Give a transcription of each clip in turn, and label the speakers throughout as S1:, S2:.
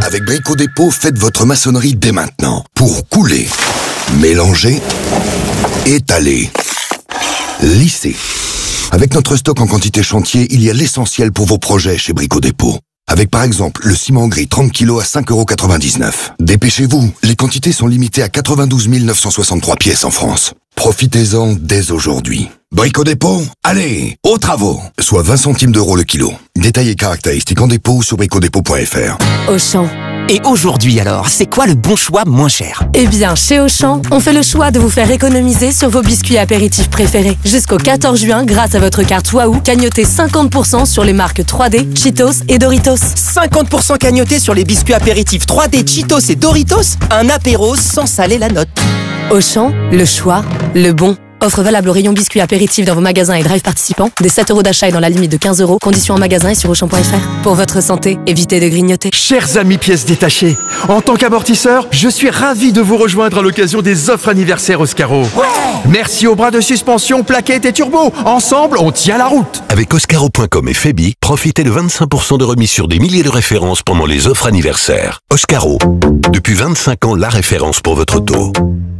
S1: Avec Brico Dépôt, faites votre maçonnerie dès maintenant. Pour couler, mélanger, étaler, lisser. Avec notre stock en quantité chantier, il y a l'essentiel pour vos projets chez Brico Dépôt. Avec par exemple le ciment gris 30 kg à 5,99 €. Dépêchez-vous, les quantités sont limitées à 92 963 pièces en France. Profitez-en dès aujourd'hui. Brico Dépôt, allez, aux travaux. Soit 20 centimes d'euros le kilo. Détails et caractéristiques en dépôt sur bricodépôt.fr.
S2: Auchan.
S3: Et aujourd'hui alors, c'est quoi le bon choix moins cher?
S2: Eh bien, chez Auchan, on fait le choix de vous faire économiser sur vos biscuits apéritifs préférés. Jusqu'au 14 juin, grâce à votre carte Waouh, cagnotez 50% sur les marques 3D, Cheetos et Doritos.
S3: 50% cagnoté sur les biscuits apéritifs 3D, Cheetos et Doritos. Un apéro sans saler la note.
S2: Auchan, le choix, le bon. Offre valable au rayon biscuits apéritifs dans vos magasins et drive participants. Des 7 € d'achat et dans la limite de 15 €. Conditions en magasin et sur Auchan.fr. Pour votre santé, évitez de grignoter.
S4: Chers amis pièces détachées, en tant qu'amortisseur, je suis ravi de vous rejoindre à l'occasion des offres anniversaires Oscaro. Ouais. Merci aux bras de suspension, plaquettes et turbo. Ensemble, on tient la route.
S5: Avec Oscaro.com et Febi, profitez de 25% de remise sur des milliers de références pendant les offres anniversaires. Oscaro, depuis 25 ans, la référence pour votre auto.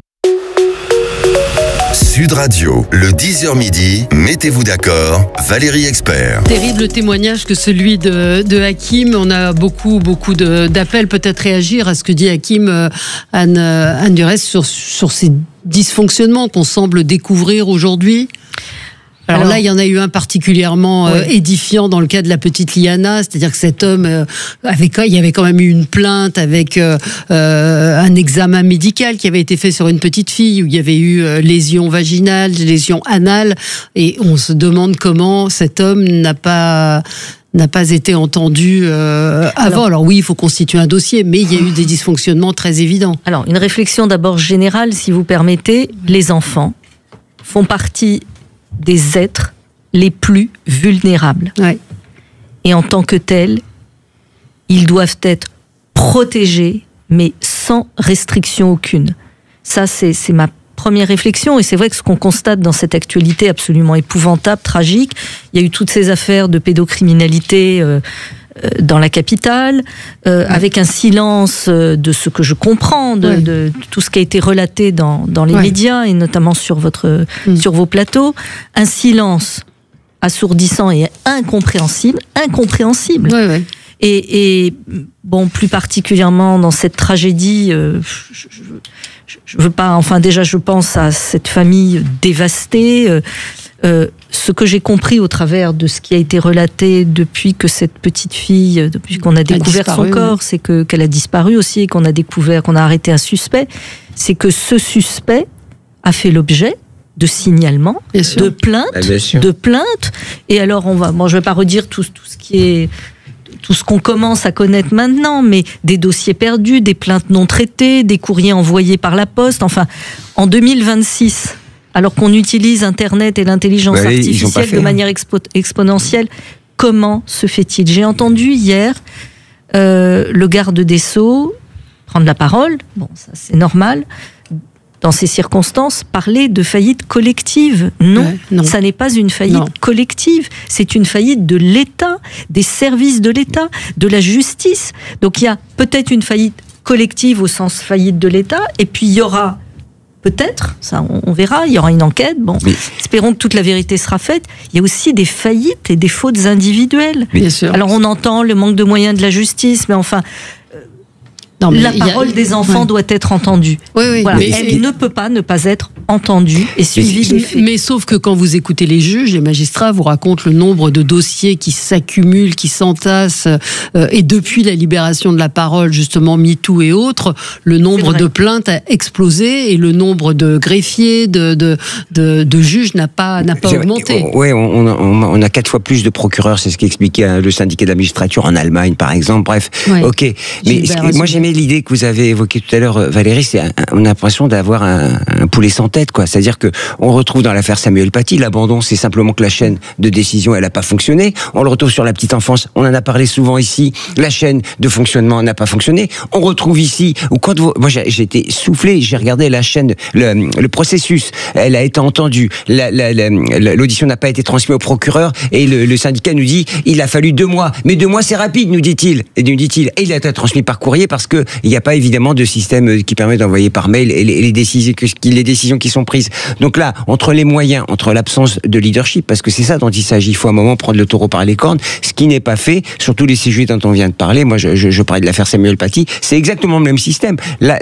S6: Sud Radio, le 10h midi, mettez-vous d'accord, Valérie Expert.
S7: Terrible témoignage que celui de Hakim. On a beaucoup d'appels, peut-être réagir à ce que dit Hakim, Anne Durès, sur ces dysfonctionnements qu'on semble découvrir aujourd'hui. Alors là, il y en a eu un particulièrement édifiant dans le cas de la petite Liana, c'est-à-dire que cet homme il y avait quand même eu une plainte avec un examen médical qui avait été fait sur une petite fille où il y avait eu lésions vaginales, lésions anales, et on se demande comment cet homme n'a pas été entendu avant. Alors oui, il faut constituer un dossier, mais il y a eu des dysfonctionnements très évidents.
S8: Alors, une réflexion d'abord générale, si vous permettez. Les enfants font partie des êtres les plus vulnérables. Ouais. Et en tant que tels, ils doivent être protégés, mais sans restriction aucune. Ça, c'est ma première réflexion. Et c'est vrai que ce qu'on constate dans cette actualité absolument épouvantable, tragique, il y a eu toutes ces affaires de pédocriminalité dans la capitale, avec un silence de ce que je comprends, de tout ce qui a été relaté dans les médias, et notamment sur vos plateaux, un silence assourdissant et incompréhensible. Et bon, plus particulièrement dans cette tragédie, je veux pas, enfin déjà je pense à cette famille dévastée. Ce que j'ai compris au travers de ce qui a été relaté depuis que cette petite fille, depuis qu'on a découvert son corps, c'est qu'elle a disparu aussi, et qu'on a arrêté un suspect, c'est que ce suspect a fait l'objet de signalements, de plaintes, Et alors je vais pas redire tout ce qu'on commence à connaître maintenant, mais des dossiers perdus, des plaintes non traitées, des courriers envoyés par la poste. Enfin, en 2026, alors qu'on utilise Internet et l'intelligence artificielle de manière exponentielle, comment se fait-il? J'ai entendu hier le garde des Sceaux prendre la parole, bon, ça c'est normal, dans ces circonstances, parler de faillite collective. Non, ça n'est pas une faillite collective, c'est une faillite de l'État, des services de l'État, de la justice. Donc il y a peut-être une faillite collective au sens faillite de l'État, et puis il y aura peut-être, ça on verra, il y aura une enquête, espérons que toute la vérité sera faite. Il y a aussi des faillites et des fautes individuelles. Bien sûr. Alors on entend le manque de moyens de la justice, mais enfin... la parole des enfants doit être entendue. Voilà. Mais elle ne peut pas ne pas être entendue et suivie des faits.
S7: Mais sauf que quand vous écoutez les juges, les magistrats vous racontent le nombre de dossiers qui s'accumulent, qui s'entassent, et depuis la libération de la parole, justement MeToo et autres, le nombre de plaintes a explosé et le nombre de greffiers, de juges n'a pas augmenté.
S9: Oui, on a 4 fois plus de procureurs, c'est ce qu'expliquait le syndicat de la magistrature en Allemagne, par exemple. Bref, ok. Mais moi j'aimais l'idée que vous avez évoquée tout à l'heure, Valérie, on a l'impression d'avoir un poulet sans tête. tête, quoi. C'est-à-dire que on retrouve dans l'affaire Samuel Paty, l'abandon, c'est simplement que la chaîne de décision, elle n'a pas fonctionné. On le retrouve sur la petite enfance, on en a parlé souvent ici, la chaîne de fonctionnement n'a pas fonctionné. On retrouve ici, où quand moi j'ai été soufflé, j'ai regardé la chaîne, le processus, elle a été entendue, l'audition n'a pas été transmise au procureur, et le syndicat nous dit, il a fallu 2 mois. Mais 2 mois, c'est rapide, nous dit-il. Et il a été transmis par courrier parce que il n'y a pas évidemment de système qui permet d'envoyer par mail les décisions qui sont prises. Donc là, entre les moyens, entre l'absence de leadership, parce que c'est ça dont il s'agit, il faut à un moment prendre le taureau par les cornes, ce qui n'est pas fait, surtout les sujets dont on vient de parler. Moi, je parlais de l'affaire Samuel Paty, c'est exactement le même système.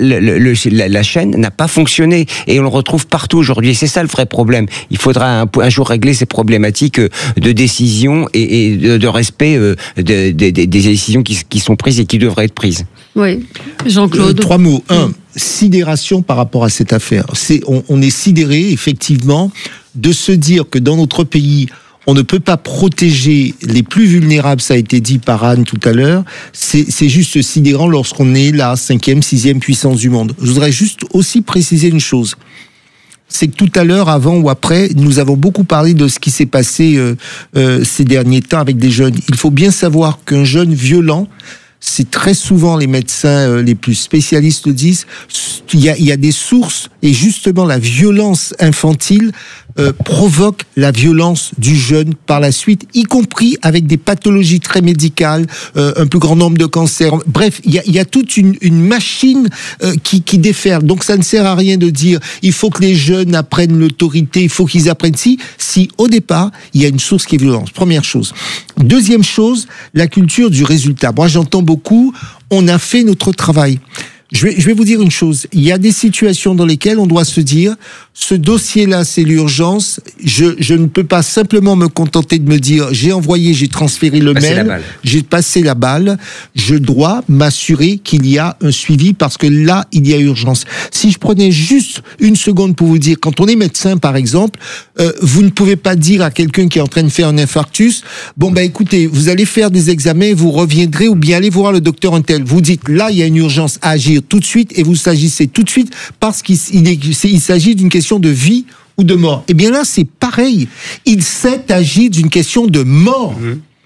S9: La chaîne n'a pas fonctionné et on le retrouve partout aujourd'hui. Et c'est ça le vrai problème. Il faudra un jour régler ces problématiques de décision et de respect des décisions qui sont prises et qui devraient être prises.
S7: Oui, Jean-Claude.
S10: 3 mots. 1, sidération par rapport à cette affaire. On est sidéré, effectivement, de se dire que dans notre pays, on ne peut pas protéger les plus vulnérables, ça a été dit par Anne tout à l'heure. C'est juste sidérant lorsqu'on est la 5e, 6e puissance du monde. Je voudrais juste aussi préciser une chose. C'est que tout à l'heure, avant ou après, nous avons beaucoup parlé de ce qui s'est passé ces derniers temps avec des jeunes. Il faut bien savoir qu'un jeune violent, c'est très souvent, les médecins les plus spécialistes le disent, il y a des sources, et justement la violence infantile provoque la violence du jeune par la suite, y compris avec des pathologies très médicales, un plus grand nombre de cancers. Bref, il y a toute une machine qui déferle. Donc ça ne sert à rien de dire il faut que les jeunes apprennent l'autorité, il faut qu'ils apprennent si au départ il y a une source qui est violence. Première chose. Deuxième chose, la culture du résultat. Moi j'entends beaucoup, on a fait notre travail. Je vais vous dire une chose. Il y a des situations dans lesquelles on doit se dire, ce dossier-là, c'est l'urgence. Je ne peux pas simplement me contenter de me dire, j'ai envoyé, j'ai transféré le mail, j'ai passé la balle. Je dois m'assurer qu'il y a un suivi parce que là, il y a urgence. Si je prenais juste une seconde pour vous dire, quand on est médecin, par exemple, vous ne pouvez pas dire à quelqu'un qui est en train de faire un infarctus, bon, ben, écoutez, vous allez faire des examens, vous reviendrez, ou bien allez voir le docteur untel. Vous dites, là, il y a une urgence à agir tout de suite et vous agissez tout de suite parce qu'il s'agit d'une question de vie ou de mort. Eh bien là, c'est pareil. Il s'est agi d'une question de mort.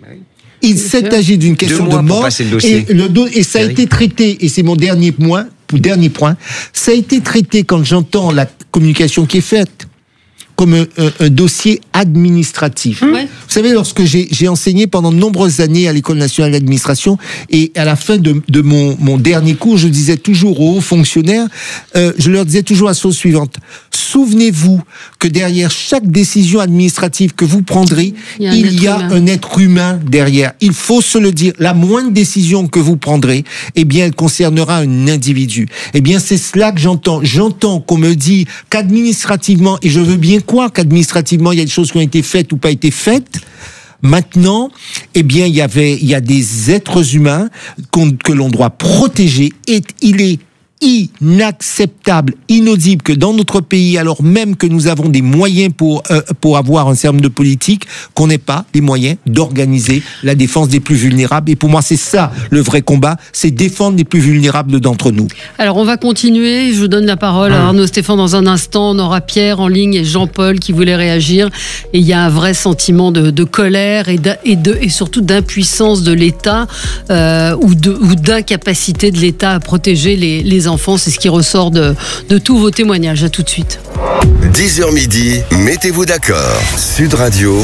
S10: Il s'est agi d'une question de mort et ça a été traité, et c'est mon dernier point, ça a été traité, quand j'entends la communication qui est faite, comme un dossier administratif. Vous savez, lorsque j'ai enseigné pendant de nombreuses années à l'École nationale d'administration, et à la fin de mon dernier cours, je disais toujours aux hauts fonctionnaires, je leur disais toujours la chose suivante. Souvenez-vous que derrière chaque décision administrative que vous prendrez, il y a un être humain derrière. Il faut se le dire. La moindre décision que vous prendrez, eh bien, elle concernera un individu. Eh bien, c'est cela que j'entends. J'entends qu'on me dit qu'administrativement, et je veux bien croire qu'administrativement, il y a des choses qui ont été faites ou pas été faites. Maintenant, eh bien, il y a des êtres humains que l'on doit protéger, et il est inacceptable, inaudible que dans notre pays, alors même que nous avons des moyens pour avoir un certain nombre de politiques, qu'on n'ait pas les moyens d'organiser la défense des plus vulnérables. Et pour moi, c'est ça le vrai combat, c'est défendre les plus vulnérables d'entre nous. Alors, on va continuer. Je vous donne la parole à Arnaud Stéphane dans un instant. On aura Pierre en ligne et Jean-Paul qui voulaient réagir. Et il y a un vrai sentiment de colère et surtout d'impuissance de l'État ou d'incapacité de l'État à protéger les enfants. C'est ce qui ressort de tous vos témoignages. À tout de suite.
S6: 10h midi, mettez-vous d'accord. Sud Radio.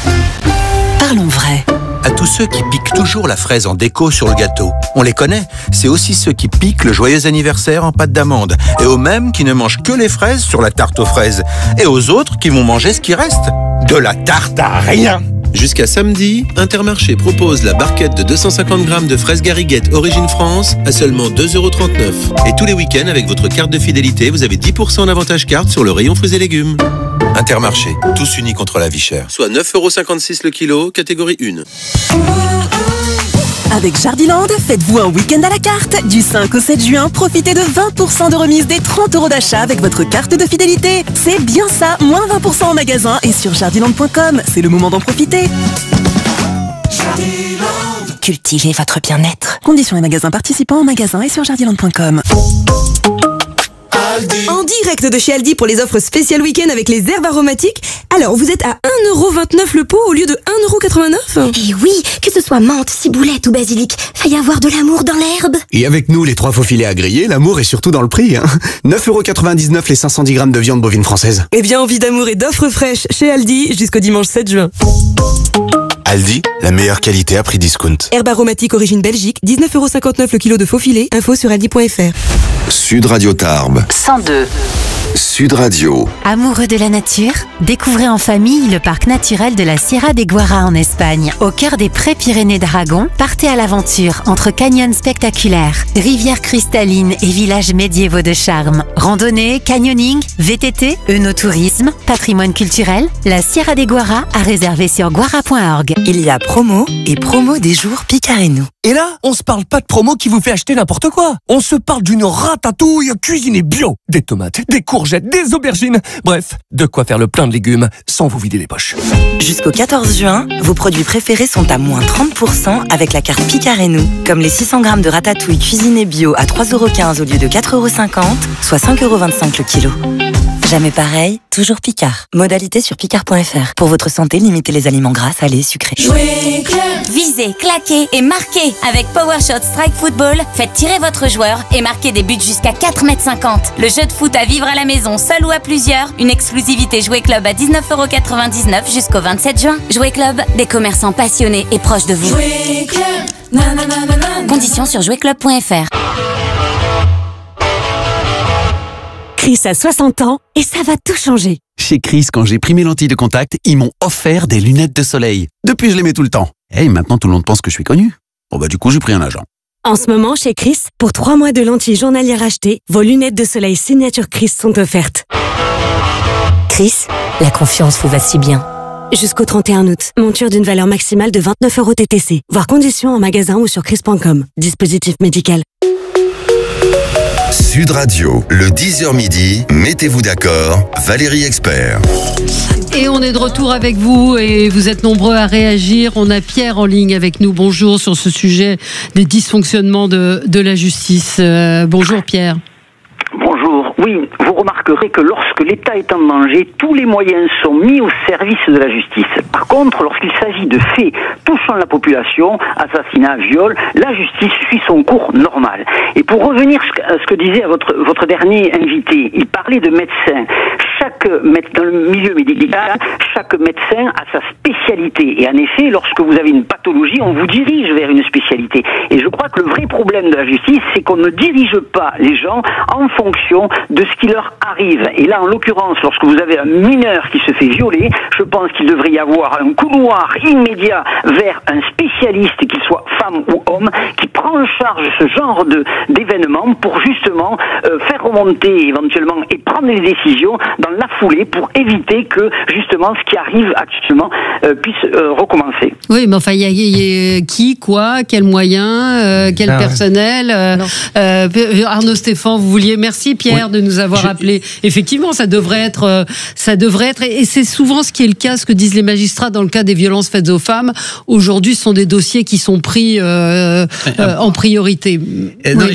S11: Parlons vrai. À tous ceux qui piquent toujours la fraise en déco sur le gâteau. On les connaît. C'est aussi ceux qui piquent le joyeux anniversaire en pâte d'amande. Et aux mêmes qui ne mangent que les fraises sur la tarte aux fraises. Et aux autres qui vont manger ce qui reste. De la tarte à rien.
S12: Jusqu'à samedi, Intermarché propose la barquette de 250 grammes de fraises Gariguette Origine France à seulement 2,39 €. Et tous les week-ends, avec votre carte de fidélité, vous avez 10% d'avantage carte sur le rayon fruits et légumes.
S11: Intermarché, tous unis contre la vie chère.
S12: Soit 9,56 € le kilo, catégorie 1.
S13: Avec Jardiland, faites-vous un week-end à la carte. Du 5 au 7 juin, profitez de 20% de remise des 30 € d'achat avec votre carte de fidélité. C'est bien ça, moins 20% en magasin et sur jardiland.com. C'est le moment d'en profiter. Jardiland. Cultivez votre bien-être. Conditions et magasins participants en magasin et sur jardiland.com.
S14: Aldi. En direct de chez Aldi pour les offres spéciales week-end avec les herbes aromatiques. Alors, vous êtes à 1,29€ le pot au lieu de 1,89€.
S15: Et oui, que ce soit menthe, ciboulette ou basilic, va y avoir de l'amour dans l'herbe.
S16: Et avec nous, les 3 faux filets à griller, l'amour est surtout dans le prix. 9,99€ les 510 grammes de viande bovine française.
S14: Eh bien, envie d'amour et d'offres fraîches chez Aldi jusqu'au dimanche 7 juin.
S17: Aldi, la meilleure qualité à prix discount.
S14: Herbe aromatique origine Belgique, 19,59€ le kilo de faux filets. Info sur aldi.fr.
S6: Sud Radio Tarbes.
S18: 102.
S6: Sud Radio.
S18: Amoureux de la nature, découvrez en famille le parc naturel de la Sierra de Guara en Espagne. Au cœur des Pré-Pyrénées d'Aragon, partez à l'aventure entre canyons spectaculaires, rivières cristallines et villages médiévaux de charme. Randonnée, canyoning, VTT, œnotourisme, patrimoine culturel, la Sierra de Guara à réserver sur guara.org.
S19: Il y a promo et promo des jours Picarenou.
S20: Et là, on se parle pas de promo qui vous fait acheter n'importe quoi. On se parle d'une ratatouille cuisinée bio. Des tomates, des courgettes, des aubergines. Bref, de quoi faire le plein de légumes sans vous vider les poches.
S19: Jusqu'au 14 juin, vos produits préférés sont à moins 30% avec la carte Picarenou. Comme les 600 grammes de ratatouille cuisinée bio à 3,15€ au lieu de 4,50€, soit 5,25€ le kilo. Jamais pareil, toujours Picard. Modalité sur picard.fr. Pour votre santé, limitez les aliments gras, salés, sucrés.
S21: Jouez club. Visez, claquez et marquez. Avec PowerShot Strike Football, faites tirer votre joueur et marquez des buts jusqu'à 4,50 m. Le jeu de foot à vivre à la maison, seul ou à plusieurs. Une exclusivité Jouer Club à 19,99€ jusqu'au 27 juin. Jouer Club, des commerçants passionnés et proches de vous. Jouer Club. Na, na, na, na, na. Conditions sur jouerclub.fr.
S22: Chris a 60 ans et ça va tout changer.
S23: Chez Chris, quand j'ai pris mes lentilles de contact, ils m'ont offert des lunettes de soleil. Depuis, je les mets tout le temps. Et maintenant, tout le monde pense que je suis connu. Bon bah du coup, j'ai pris un agent.
S22: En ce moment, chez Chris, pour 3 mois de lentilles journalières achetées, vos lunettes de soleil signature Chris sont offertes.
S2: Chris, la confiance vous va si bien.
S22: Jusqu'au 31 août, monture d'une valeur maximale de 29€ TTC. Voir conditions en magasin ou sur chris.com. Dispositif médical.
S6: Sud Radio, le 10h midi, mettez-vous d'accord, Valérie Expert.
S7: Et on est de retour avec vous et vous êtes nombreux à réagir. On a Pierre en ligne avec nous. Bonjour sur ce sujet des dysfonctionnements de la justice. Bonjour Pierre.
S24: Bonjour. Oui, vous remarquerez que lorsque l'État est en danger, tous les moyens sont mis au service de la justice. Par contre, lorsqu'il s'agit de faits touchant la population, assassinat, viol, la justice suit son cours normal. Et pour revenir à ce que disait votre dernier invité, il parlait de médecins. Dans le milieu médical, chaque médecin a sa spécialité. Et en effet, lorsque vous avez une pathologie, on vous dirige vers une spécialité. Et je crois que le vrai problème de la justice, c'est qu'on ne dirige pas les gens en fonction de ce qui leur arrive. Et là, en l'occurrence, lorsque vous avez un mineur qui se fait violer, je pense qu'il devrait y avoir un couloir immédiat vers un spécialiste, qu'il soit femme ou homme, qui prend en charge ce genre d'événements pour justement faire remonter éventuellement et prendre les décisions dans la foulée pour éviter que justement ce qui arrive actuellement puisse recommencer.
S7: Oui, mais enfin, il y a qui, quoi, quels moyens, quel personnel. Arnaud Stéphane, vous vouliez. Merci Pierre de nous avoir appelé. Effectivement, ça devrait être, et c'est souvent ce qui est le cas, ce que disent les magistrats dans le cas des violences faites aux femmes. Aujourd'hui, ce sont des dossiers qui sont pris en priorité.
S25: Non,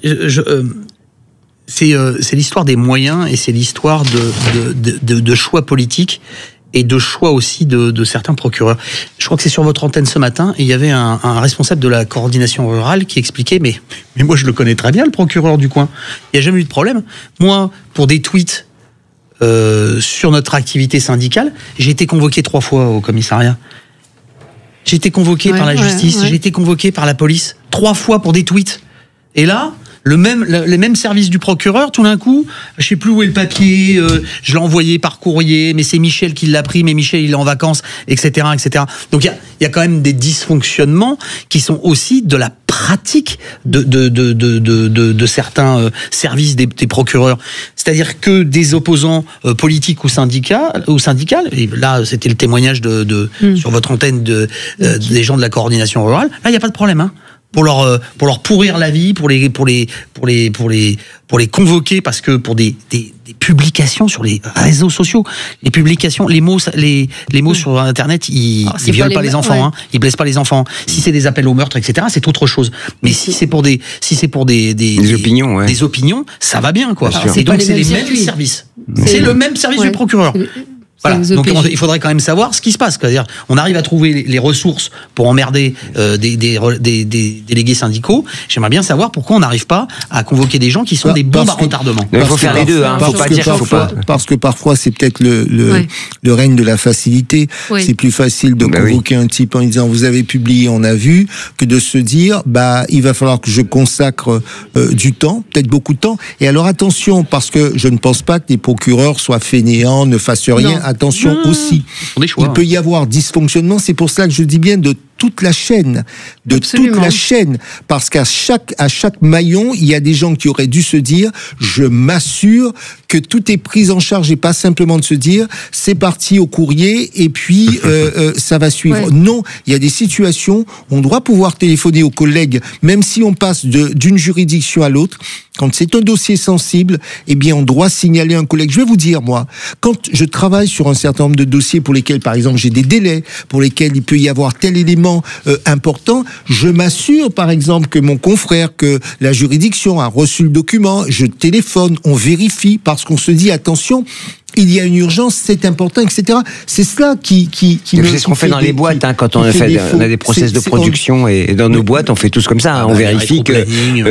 S25: c'est l'histoire des moyens et c'est l'histoire de choix politiques et de choix aussi de certains procureurs. Je crois que c'est sur votre antenne ce matin et il y avait un responsable de la coordination rurale qui expliquait mais moi je le connais très bien, le procureur du coin. Il n'y a jamais eu de problème. Moi, pour des tweets sur notre activité syndicale, j'ai été convoqué 3 fois au commissariat. J'ai été convoqué par la justice, j'ai été convoqué par la police 3 fois pour des tweets. Et là, les mêmes services du procureur, tout d'un coup, je sais plus où est le papier, je l'ai envoyé par courrier, mais c'est Michel qui l'a pris, mais Michel il est en vacances, etc., etc. Donc il y a quand même des dysfonctionnements qui sont aussi de la pratique de certains services des procureurs. C'est-à-dire que des opposants politiques ou syndicales, et là c'était le témoignage sur votre antenne des gens de la coordination rurale, là il n'y a pas de problème, hein. pour leur pourrir la vie, pour les convoquer, parce que pour des publications sur les réseaux sociaux, les publications, les mots sur Internet, ils violent pas les enfants, hein, ils blessent pas les enfants. Si c'est des appels au meurtre, etc., c'est autre chose. Mais si c'est pour des
S9: opinions,
S25: des opinions, ça va bien, quoi. Et donc c'est les mêmes services. C'est le même service du procureur. Voilà. Donc il faudrait quand même savoir ce qui se passe. C'est-à-dire, on arrive à trouver les ressources pour emmerder des délégués syndicaux. J'aimerais bien savoir pourquoi on n'arrive pas à convoquer des gens qui sont des bombes à retardement.
S9: Il faut faire les deux. Faut pas dire
S10: parce que parfois c'est peut-être le règne de la facilité. Oui. C'est plus facile de convoquer un type en disant vous avez publié, on a vu, que de se dire il va falloir que je consacre du temps, peut-être beaucoup de temps. Et alors attention, parce que je ne pense pas que les procureurs soient fainéants, ne fassent rien. Non. Attention aussi, il peut y avoir dysfonctionnement, c'est pour cela que je dis bien de toute la chaîne, toute la chaîne, parce qu'à chaque maillon, il y a des gens qui auraient dû se dire, je m'assure que tout est pris en charge et pas simplement de se dire, c'est parti au courrier et puis ça va suivre. Ouais. Non, il y a des situations, on doit pouvoir téléphoner aux collègues, même si on passe d'une juridiction à l'autre. Quand c'est un dossier sensible, eh bien, on doit signaler un collègue. Je vais vous dire, moi, quand je travaille sur un certain nombre de dossiers pour lesquels, par exemple, j'ai des délais, pour lesquels il peut y avoir tel élément important, je m'assure, par exemple, que mon confrère, que la juridiction a reçu le document, je téléphone, on vérifie, parce qu'on se dit, attention, il y a une urgence, c'est important, etc. C'est cela qui
S9: c'est ce qu'on fait dans les boîtes, quand on a des process de production, et dans nos boîtes, on fait tous comme ça. On vérifie que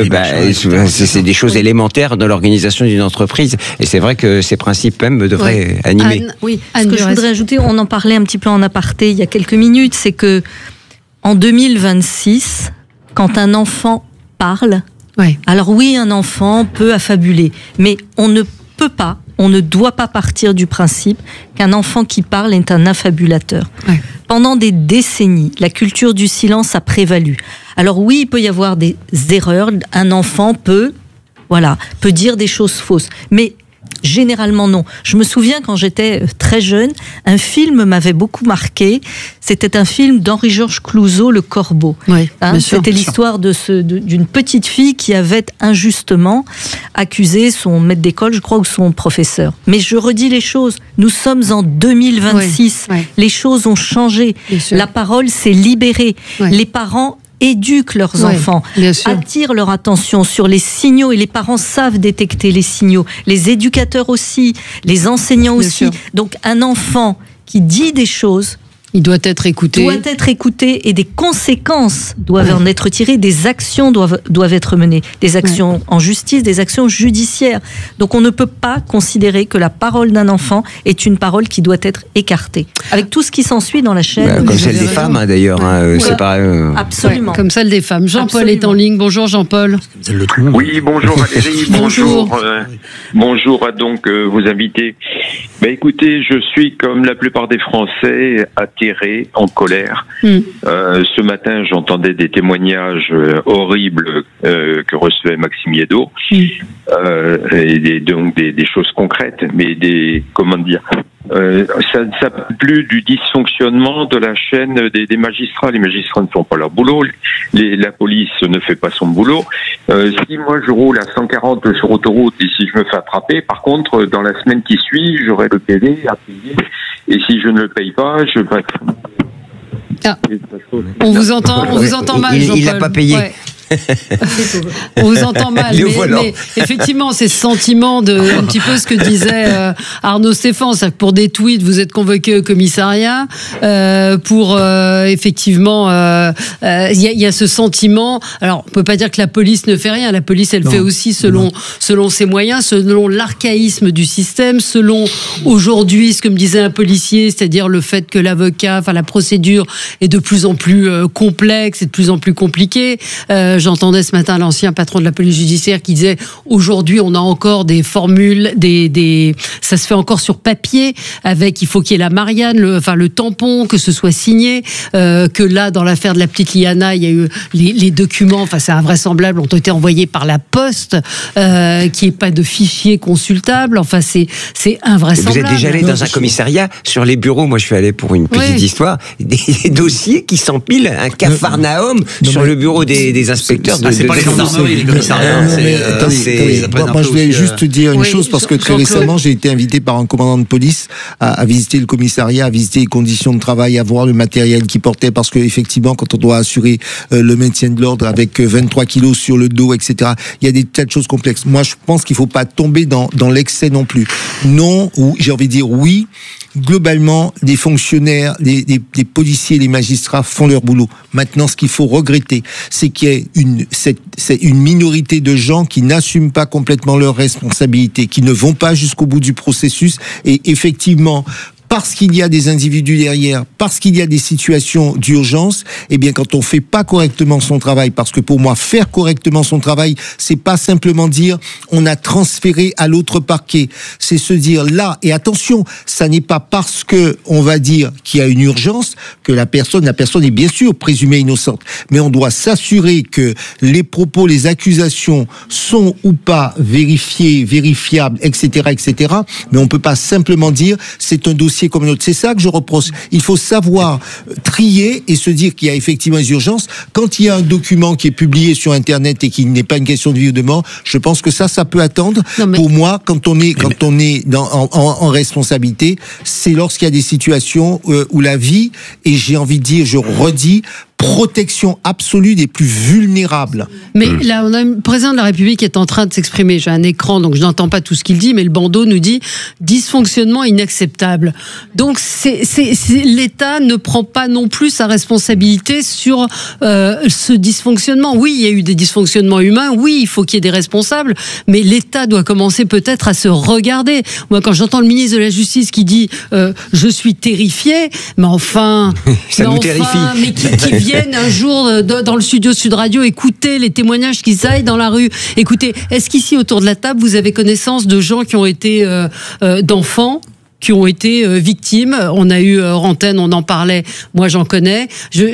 S9: c'est des choses élémentaires dans l'organisation d'une entreprise. Et c'est vrai que ces principes même devraient animer.
S1: Ce que je voudrais ajouter, on en parlait un petit peu en aparté il y a quelques minutes, c'est que en 2026, quand un enfant parle, alors oui, un enfant peut affabuler, mais on ne peut pas, on ne doit pas partir du principe qu'un enfant qui parle est un affabulateur. Ouais. Pendant des décennies, la culture du silence a prévalu. Alors oui, il peut y avoir des erreurs. Un enfant peut dire des choses fausses. Mais généralement non. Je me souviens quand j'étais très jeune, un film m'avait beaucoup marqué. C'était un film d'Henri-Georges Clouzot, Le Corbeau. Oui, c'était l'histoire d'une petite fille qui avait injustement accusé son maître d'école, je crois, ou son professeur. Mais je redis les choses. Nous sommes en 2026. Oui. Les choses ont changé. La parole s'est libérée. Oui. Les parents éduquent leurs enfants, attirent leur attention sur les signaux, et les parents savent détecter les signaux, les éducateurs aussi, les enseignants aussi. Donc un enfant qui dit des choses,
S7: il doit être écouté. Et des conséquences doivent en être tirées, des actions doivent être menées, des actions en justice, des actions judiciaires. Donc on ne peut pas considérer que la parole d'un enfant est une parole qui doit être écartée. Avec tout ce qui s'ensuit dans la chaîne.
S9: Comme celle des femmes, d'ailleurs. C'est pas,
S7: absolument. Comme celle des femmes. Jean-Paul est en ligne. Bonjour Jean-Paul.
S3: Oui, bonjour Valérie. Bonjour à donc vos invités. Écoutez, je suis comme la plupart des Français atterré, en colère. Ce matin, j'entendais des témoignages horribles que recevait Maxime Yeddo, et donc des choses concrètes, mais ça plus du dysfonctionnement de la chaîne des magistrats. Les magistrats ne font pas leur boulot, la police ne fait pas son boulot. Si moi je roule à 140 sur autoroute et si je me fais attraper, par contre dans la semaine qui suit j'aurai le PD à payer, et si je ne le paye pas, je vais...
S7: On vous entend mal, Jean-Paul.
S9: Il l'a pas payé.
S7: Ouais. On vous entend mal, mais effectivement, c'est ce sentiment de un petit peu ce que disait Arnaud Stéphane, c'est-à-dire que pour des tweets, vous êtes convoqué au commissariat, pour effectivement, il y a ce sentiment. Alors, on peut pas dire que la police ne fait rien. La police, elle fait aussi selon ses moyens, selon l'archaïsme du système, selon aujourd'hui ce que me disait un policier, c'est-à-dire le fait que la procédure est de plus en plus complexe et de plus en plus compliquée. J'entendais ce matin l'ancien patron de la police judiciaire qui disait aujourd'hui on a encore des formules, ça se fait encore sur papier avec il faut qu'il y ait la Marianne, le tampon, que ce soit signé, que là dans l'affaire de la petite Liana il y a eu les documents, enfin c'est invraisemblable, ont été envoyés par la poste, qu'il n'y ait pas de fichier consultable, enfin c'est invraisemblable.
S9: Vous êtes déjà allé dans un commissariat, sur les bureaux, moi je suis allé pour une petite histoire, des dossiers qui s'empilent, un cafarnaum sur le bureau des inspecteurs.
S25: C'est pas les gendarmeries, les commissariats.
S10: Moi je voulais juste dire une chose, parce que très récemment j'ai été invité par un commandant de police à visiter le commissariat, à visiter les conditions de travail, à voir le matériel qu'il portait, parce que effectivement quand on doit assurer le maintien de l'ordre avec 23 kilos sur le dos, etc., il y a des tas de choses complexes. Moi je pense qu'il faut pas tomber dans l'excès non plus. Non, ou j'ai envie de dire oui, globalement, les fonctionnaires, les policiers, les magistrats font leur boulot. Maintenant, ce qu'il faut regretter, c'est qu'il y ait une minorité de gens qui n'assument pas complètement leurs responsabilités, qui ne vont pas jusqu'au bout du processus, et effectivement, parce qu'il y a des individus derrière, parce qu'il y a des situations d'urgence, eh bien, quand on fait pas correctement son travail, parce que pour moi, faire correctement son travail, c'est pas simplement dire, on a transféré à l'autre parquet. C'est se dire là, et attention, ça n'est pas parce que on va dire qu'il y a une urgence que la personne est bien sûr présumée innocente. Mais on doit s'assurer que les propos, les accusations sont ou pas vérifiées, vérifiables, etc., etc. Mais on peut pas simplement dire, c'est un dossier comme un autre. C'est ça que je reproche. Il faut savoir trier et se dire qu'il y a effectivement des urgences. Quand il y a un document qui est publié sur Internet et qu'il n'est pas une question de vie ou de mort, je pense que ça peut attendre. Pour moi, quand on est en responsabilité, c'est lorsqu'il y a des situations où la vie, et j'ai envie de dire, je redis, protection absolue des plus vulnérables.
S7: Mais là, on a un président de la République qui est en train de s'exprimer. J'ai un écran, donc je n'entends pas tout ce qu'il dit, mais le bandeau nous dit dysfonctionnement inacceptable. Donc l'État ne prend pas non plus sa responsabilité sur ce dysfonctionnement. Oui, il y a eu des dysfonctionnements humains. Oui, il faut qu'il y ait des responsables, mais l'État doit commencer peut-être à se regarder. Moi, quand j'entends le ministre de la Justice qui dit je suis terrifié, mais enfin,
S9: ça nous terrifie.
S7: Mais qui viennent un jour dans le studio Sud Radio écouter les témoignages qui aillent dans la rue. Écoutez, est-ce qu'ici autour de la table vous avez connaissance de gens qui ont été d'enfants qui ont été victimes? On a eu antenne, on en parlait. Moi, j'en connais.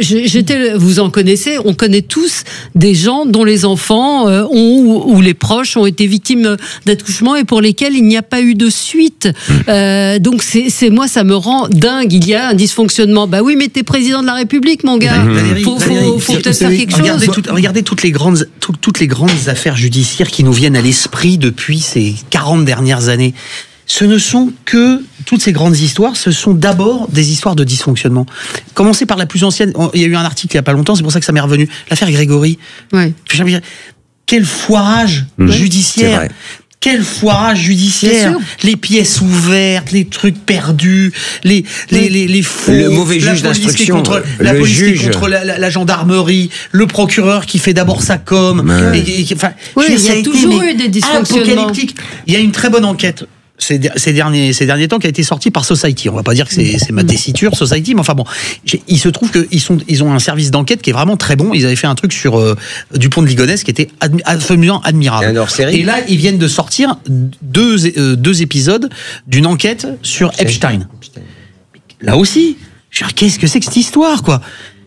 S7: Vous en connaissez. On connaît tous des gens dont les enfants ou les proches ont été victimes d'attouchements et pour lesquels il n'y a pas eu de suite. Donc, moi, ça me rend dingue. Il y a un dysfonctionnement. Bah oui, mais t'es président de la République, mon gars. Faut peut-être faire quelque chose.
S25: Regardez toutes les grandes affaires judiciaires qui nous viennent à l'esprit depuis ces 40 dernières années. Ce ne sont que toutes ces grandes histoires, ce sont d'abord des histoires de dysfonctionnement. Commencez par la plus ancienne. Il y a eu un article il n'y a pas longtemps, c'est pour ça que ça m'est revenu. L'affaire Grégory.
S7: Ouais.
S25: Quel foirage judiciaire. Quel foirage judiciaire. Les pièces ouvertes, les trucs perdus, les faux.
S9: Le mauvais juge d'instruction.
S25: La police qui est contre la gendarmerie, le procureur qui fait d'abord sa com.
S7: Il y a toujours eu des dysfonctionnements.
S25: Il y a une très bonne enquête ces derniers temps qui a été sorti par Society. On va pas dire que c'est ma tessiture, Society, mais enfin bon, il se trouve qu'ils ont un service d'enquête qui est vraiment très bon. Ils avaient fait un truc sur Dupont de Ligonnès qui était absolument admirable. Et là, ils viennent de sortir deux épisodes d'une enquête sur Epstein. Là aussi, qu'est-ce que c'est que cette histoire, quoi?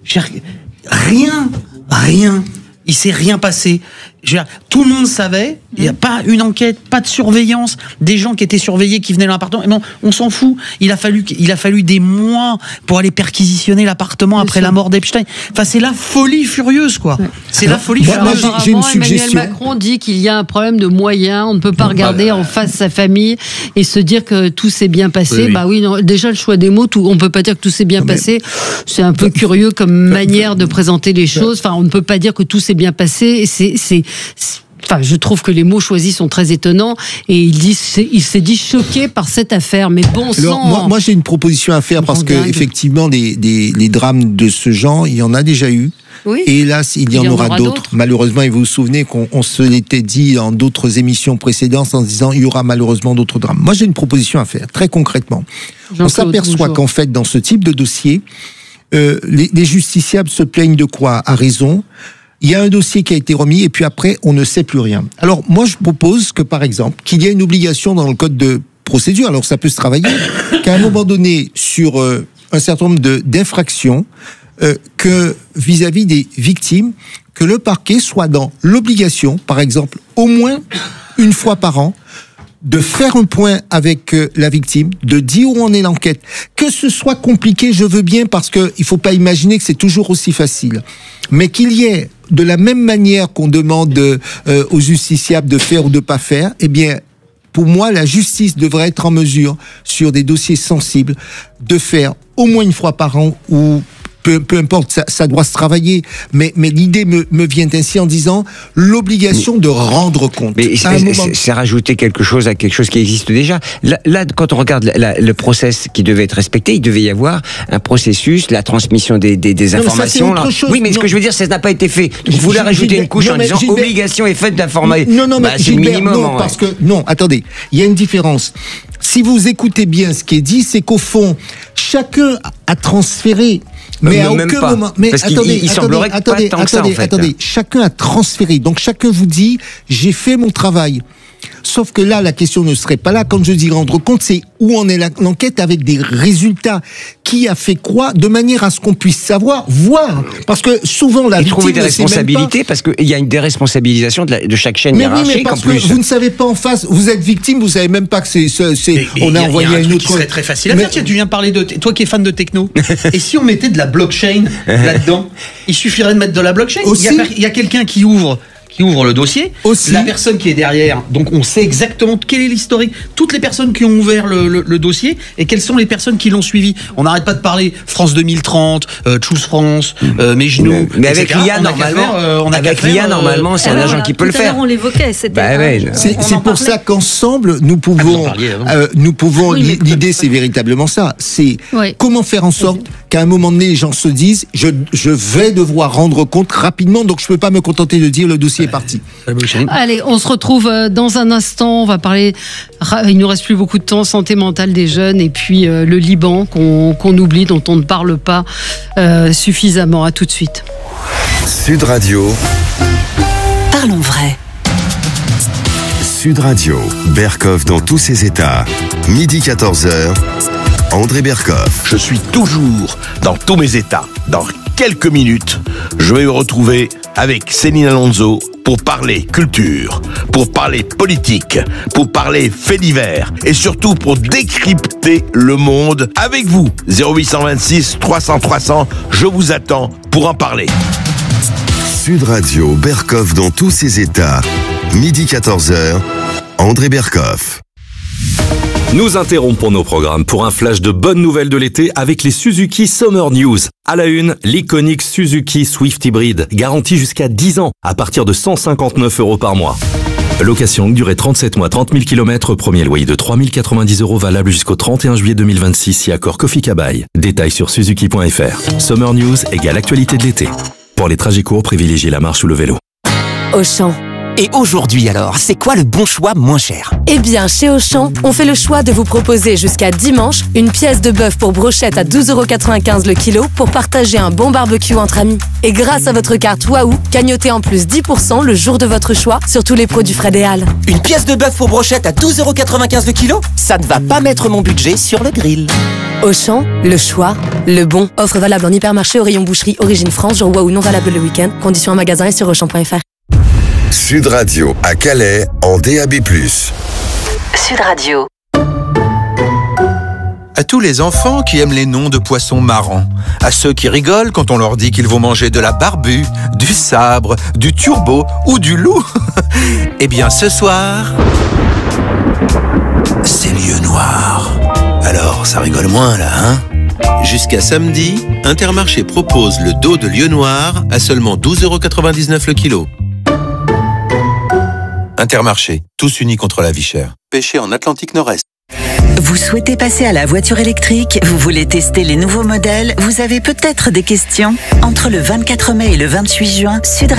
S25: Rien. Il s'est rien passé. Tout le monde savait, il n'y a pas une enquête, pas de surveillance, des gens qui étaient surveillés, qui venaient dans l'appartement. Mais non, on s'en fout. Il a fallu des mois pour aller perquisitionner l'appartement après la mort d'Epstein. Enfin, c'est la folie furieuse, quoi. Ouais. C'est la folie furieuse.
S7: J'ai une suggestion. Emmanuel Macron dit qu'il y a un problème de moyens. On ne peut pas regarder en face sa famille et se dire que tout s'est bien passé. Bah oui, non, déjà le choix des mots, on ne peut pas dire que tout s'est bien passé. C'est un peu curieux comme manière de présenter les choses. Enfin, on ne peut pas dire que tout s'est bien passé. Enfin, je trouve que les mots choisis sont très étonnants et il s'est dit choqué par cette affaire. Mais bon sang.
S10: Moi j'ai une proposition à faire parce que effectivement les drames de ce genre, il y en a déjà eu. Oui. Et hélas, il y en aura d'autres. Malheureusement, et vous vous souvenez qu'on se l'était dit dans d'autres émissions précédentes en se disant il y aura malheureusement d'autres drames. Moi j'ai une proposition à faire, très concrètement. On s'aperçoit qu'en fait, dans ce type de dossier, les justiciables se plaignent de quoi? À raison. il y a un dossier qui a été remis et puis après, on ne sait plus rien. Alors, moi, je propose que, par exemple, qu'il y ait une obligation dans le code de procédure, alors ça peut se travailler, qu'à un moment donné, sur un certain nombre d'infractions, que vis-à-vis des victimes, que le parquet soit dans l'obligation, par exemple, au moins une fois par an, de faire un point avec la victime, de dire où en est l'enquête. Que ce soit compliqué, je veux bien, parce que il faut pas imaginer que c'est toujours aussi facile. Mais qu'il y ait, de la même manière qu'on demande aux justiciables de faire ou de pas faire, eh bien, pour moi, la justice devrait être en mesure, sur des dossiers sensibles, de faire au moins une fois par an ou peu importe, ça doit se travailler, mais l'idée me vient ainsi en disant l'obligation de rendre compte.
S9: Mais c'est rajouter quelque chose à quelque chose qui existe déjà. Là quand on regarde le process qui devait être respecté, il devait y avoir un processus, la transmission des informations.
S10: Ça, là.
S9: Oui, mais ce que je veux dire, ça n'a pas été fait. Vous voulez rajouter une couche en disant obligation est faite d'informer.
S10: Non, mais
S9: c'est le minimum.
S10: Non, parce que attendez, il y a une différence. Si vous écoutez bien ce qui est dit, c'est qu'au fond, chacun a transféré. Mais à aucun moment. Mais
S9: parce
S10: attendez,
S9: attendez,
S10: chacun a transféré. Donc chacun vous dit, j'ai fait mon travail. Sauf que là, la question ne serait pas là. Quand je dis rendre compte, c'est où en est l'enquête avec des résultats. Qui a fait quoi, de manière à ce qu'on puisse savoir, voir. Parce que souvent, la victime
S9: trouver des
S10: ne sait
S9: responsabilités,
S10: même pas.
S9: parce qu'il y a une déresponsabilisation de chaque chaîne hiérarchique.
S10: Oui, mais parce
S9: en plus.
S10: que vous ne savez pas en face, vous êtes victime, vous savez même pas que on a envoyé
S25: un
S10: une
S25: truc
S10: autre.
S25: qui serait très facile à faire. Tiens, tu viens parler de toi qui es fan de techno. Et si on mettait de la blockchain là-dedans, il suffirait de mettre de la blockchain. Il y a quelqu'un qui ouvre le dossier, la personne qui est derrière, donc on sait exactement quel est l'historique, toutes les personnes qui ont ouvert le dossier et quelles sont les personnes qui l'ont suivi. On n'arrête pas de parler France 2030, Choose France, mes genoux.
S9: Mais avec l'IA, normalement, c'est un agent qui peut le faire.
S1: On l'évoquait, c'était.
S10: C'est pour ça qu'ensemble, nous pouvons. L'idée, c'est véritablement ça. C'est comment faire en sorte qu'à un moment donné, les gens se disent, je vais devoir rendre compte rapidement, donc je peux pas me contenter de dire le dossier est parti.
S7: Allez, on se retrouve dans un instant. On va parler, il nous reste plus beaucoup de temps, santé mentale des jeunes et puis le Liban qu'on oublie, dont on ne parle pas suffisamment. À tout de suite.
S6: Sud Radio.
S18: Parlons vrai.
S6: Sud Radio. Berkoff dans tous ses états. Midi 14h. André Berkoff.
S4: Je suis toujours dans tous mes états. Dans quelques minutes, je vais me retrouver avec Céline Alonso pour parler culture, pour parler politique, pour parler faits divers et surtout pour décrypter le monde avec vous. 0826 300 300, je vous attends pour en parler.
S6: Sud Radio, Berkoff dans tous ses états. Midi 14h, André Berkoff.
S5: Nous interrompons nos programmes pour un flash de bonnes nouvelles de l'été avec les Suzuki Summer News. À la une, l'iconique Suzuki Swift Hybrid, garantie jusqu'à 10 ans, à partir de 159 € par mois. Location durée 37 mois, 30 000 km, premier loyer de 3 090 € valable jusqu'au 31 juillet 2026 si accord Kofi Kabai. Détails sur suzuki.fr. Summer News égale actualité de l'été. Pour les trajets courts, privilégiez la marche ou le vélo.
S2: Auchan.
S8: Et aujourd'hui alors, c'est quoi le bon choix moins cher?
S2: Eh bien, chez Auchan, on fait le choix de vous proposer jusqu'à dimanche une pièce de bœuf pour brochette à 12,95 € le kilo pour partager un bon barbecue entre amis. Et grâce à votre carte Waouh, cagnotez en plus 10% le jour de votre choix sur tous les produits Fred et Al.
S8: Une pièce de bœuf pour brochette à 12,95 € le kilo? Ça ne va pas mettre mon budget sur le grill.
S2: Auchan, le choix, le bon. Offre valable en hypermarché au rayon boucherie Origine France, jour Waouh non valable le week-end. Conditions en magasin et sur Auchan.fr.
S6: Sud Radio à Calais en DAB+.
S18: Sud Radio.
S11: À tous les enfants qui aiment les noms de poissons marrants, à ceux qui rigolent quand on leur dit qu'ils vont manger de la barbue, du sabre, du turbo ou du loup. Eh bien ce soir, c'est lieu noir. Alors ça rigole moins là, hein? Jusqu'à samedi, Intermarché propose le dos de lieu noir à seulement 12,99 € le kilo. Intermarché, tous unis contre la vie chère. Pêché en Atlantique Nord-Est.
S18: Vous souhaitez passer à la voiture électrique? Vous voulez tester les nouveaux modèles? Vous avez peut-être des questions? Entre le 24 mai et le 28 juin, Sud